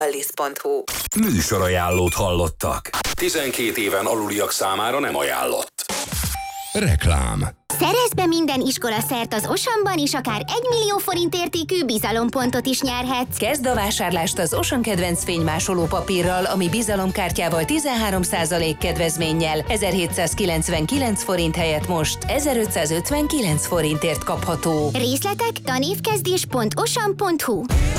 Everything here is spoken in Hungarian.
Allis.hu. Műsorajánlót hallottak. 12 éven aluliak számára nem ajánlott. Reklám. Szerezz be minden iskolaszert az Osanban, és akár 1 millió forint értékű bizalompontot is nyerhetsz. Kezd a vásárlást az Osan kedvenc fénymásoló papírral, ami bizalomkártyával 13% kedvezménnyel 1799 forint helyett most 1559 forintért kapható. Részletek tanévkezdés.osan.hu.